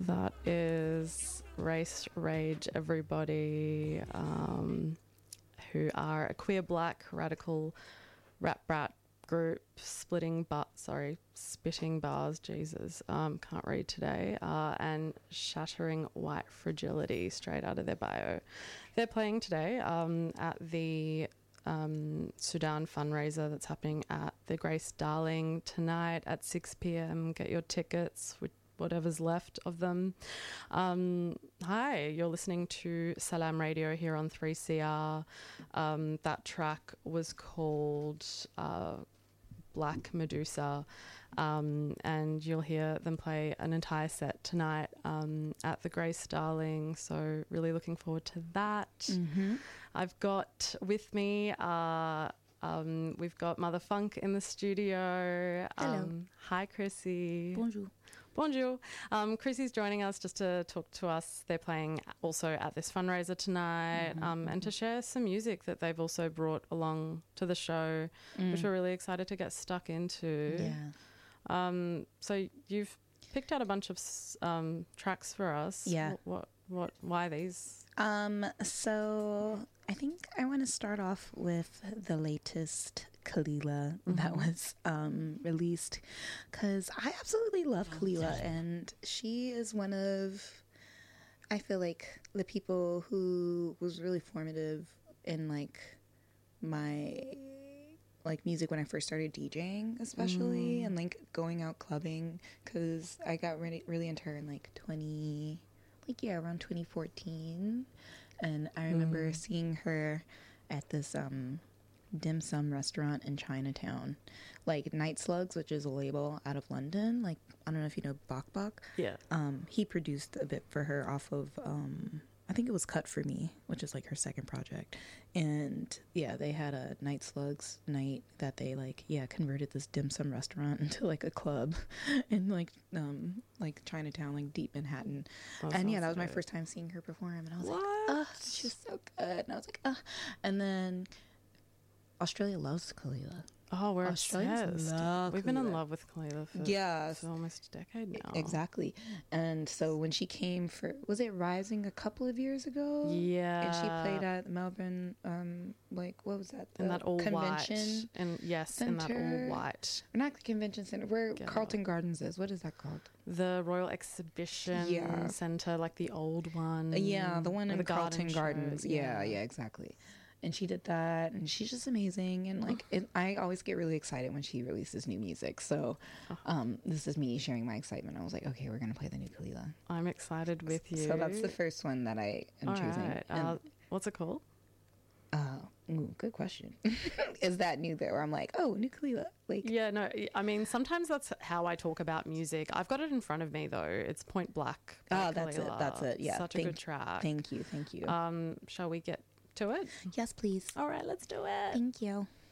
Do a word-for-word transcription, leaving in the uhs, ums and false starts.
That is Race Rage Everybody, um, who are a queer black radical rap brat group splitting but sorry spitting bars Jesus um can't read today uh and shattering white fragility straight out of their bio. They're playing today um at the um Sudan fundraiser that's happening at the Grace Darling tonight at six p.m. Get your tickets with whatever's left of them. Um, hi, you're listening to Salam Radio here on three C R. Um, that track was called uh, Black Medusa, um, and you'll hear them play an entire set tonight um, at the Grace Darling, so really looking forward to that. Mm-hmm. I've got with me... Uh, Um, we've got Mother Funk in the studio. Hello. Um, hi, Chrissy. Bonjour. Bonjour. Um, Chrissy's joining us just to talk to us. They're playing also at this fundraiser tonight, mm-hmm. um, and to share some music that they've also brought along to the show, mm. which we're really excited to get stuck into. Yeah. Um, so you've picked out a bunch of um, tracks for us. Yeah. What, what, what, why these? Um, so I think I want to start off with the latest Kalila mm-hmm. that was um, released, because I absolutely love Kalila, and she is one of, I feel like, the people who was really formative in like my like music when I first started DJing, especially, mm. and like going out clubbing, because I got really really into her in like twenty. Like, yeah, around twenty fourteen. And I remember mm. seeing her at this um, dim sum restaurant in Chinatown. Like, Night Slugs, which is a label out of London. Like, I don't know if you know Bok Bok. Yeah. Um, he produced a bit for her off of, um, I think it was Cut For Me, which is like her second project. And yeah, they had a Night Slugs night that they like, yeah, converted this dim sum restaurant into like a club in like, um, like Chinatown, like deep Manhattan. Oh, and yeah, that was my first time seeing her perform. And I was what? like, oh, she was so good. And I was like, oh. And then Australia loves Kalila. Oh, we're obsessed. We've been in love with Kalila for, yeah. for almost a decade now. Exactly. And so when she came for, was it Rising a couple of years ago? Yeah. And she played at Melbourne, um, like, what was that? In that all convention white. And yes, center? in that all white. Not the convention center, where Get Carlton out. Gardens is. What is that called? The Royal Exhibition yeah. Center, like the old one. Yeah, the one in the Carlton Garden Gardens. Yeah. yeah, yeah, exactly. And she did that, and she's just amazing. And like, it, I always get really excited when she releases new music. So, um, this is me sharing my excitement. I was like, okay, we're gonna play the new Kalila. I'm excited with you. So that's the first one that I am All choosing. Right. Uh, what's it called? Uh, ooh, good question. Is that new there? Where I'm like, oh, new Kalila. Like, yeah, no. I mean, sometimes that's how I talk about music. I've got it in front of me though. It's Point Black. Oh, that's Kalila. it. That's it. Yeah, such thank, a good track. Thank you. Thank you. Um, shall we get to it? Yes, please. All right, let's do it. Thank you.